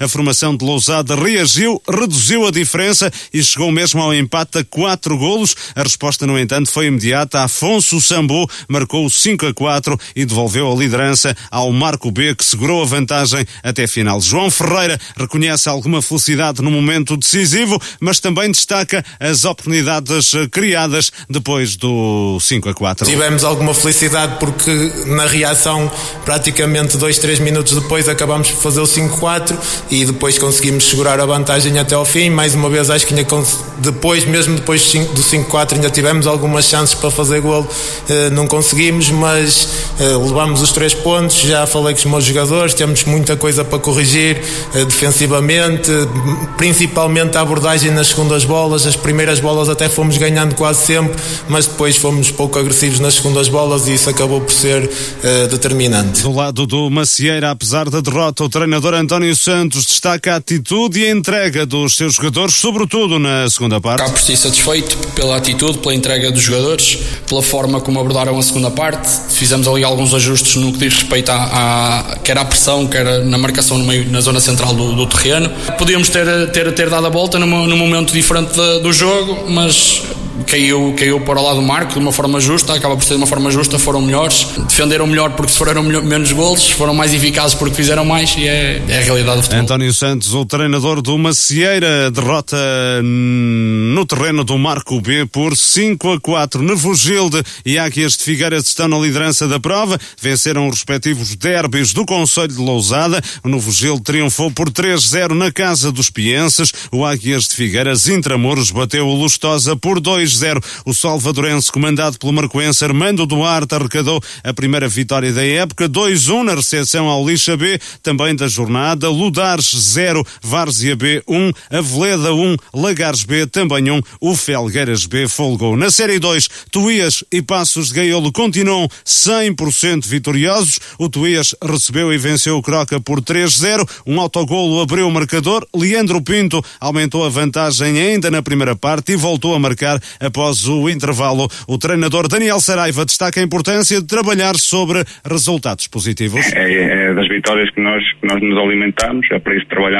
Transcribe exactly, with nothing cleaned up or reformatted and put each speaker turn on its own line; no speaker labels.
a formação de Lousada reagiu, reduziu a diferença e chegou mesmo ao empate a quatro golos. A resposta, no entanto, foi imediata. Afonso Sambu marcou o cinco a quatro e devolveu a liderança ao Marco B, que segurou a vantagem até final. João Ferreira reconhece alguma felicidade no momento decisivo, mas também destaca as oportunidades criadas depois do cinco a quatro.
Tivemos alguma felicidade porque na reação, praticamente dois, três minutos depois, acabámos por fazer o cinco a quatro e depois conseguimos segurar a vantagem até ao fim. Mais uma vez, acho que ainda depois, mesmo depois do cinco a quatro, ainda tivemos algumas chances para fazer golo, não conseguimos, mas levamos os três pontos. Já falei com os meus jogadores, temos muita coisa para corrigir defensivamente, principalmente a abordagem nas segundas bolas. As primeiras bolas até fomos ganhando quase sempre, mas depois fomos pouco agressivos nas segundas bolas e isso acabou por ser uh, determinante.
Do lado do Macieira, apesar da derrota, o treinador António Santos destaca a atitude e a entrega dos seus jogadores, sobretudo na segunda parte.
Cá por si satisfeito pela atitude, pela entrega dos jogadores, pela forma como abordaram a segunda parte. Fizemos ali alguns ajustes no que diz respeito à, à quer à pressão, quer na marcação no meio, na zona central do, do terreno. Podíamos ter, ter, ter dado a volta num, num momento diferente de, do jogo, mas caiu, caiu para o lado do Marco de uma forma justa, acaba por ser de uma forma justa, foram melhores, defenderam melhor porque sofreram menos golos, foram mais eficazes porque fizeram mais e é, é a realidade do futebol.
António Santos, o treinador do Macieira, derrota no terreno do Marco B por cinco a quatro. Nevogilde e Águias de Figueiras estão na liderança da prova, venceram os respectivos derbys do Concelho de Lousada. O Nevogilde triunfou por três a zero na casa dos pienses. O Águias de Figueiras Intramuros bateu o Lustosa por dois a zero. O salvadorense, comandado pelo marcoense Armando Duarte, arrecadou a primeira vitória da época, dois a um na recepção ao Lixa B, também da jornada. Ludares zero, Várzea B um, Aveleda um, Lagares B também um, o Felgueiras B folgou. Na Série dois, Tuías e Passos de Gaiolo continuam cem por cento vitoriosos. O Tuías recebeu e venceu o Croca por três a zero. Um autogolo abriu o marcador. Leandro Pinto aumentou a vantagem ainda na primeira parte e voltou a marcar após o intervalo. O treinador Daniel Saraiva destaca a importância de trabalhar sobre resultados positivos.
É, é das vitórias que nós, que nós nos alimentamos, é para isso que trabalhamos.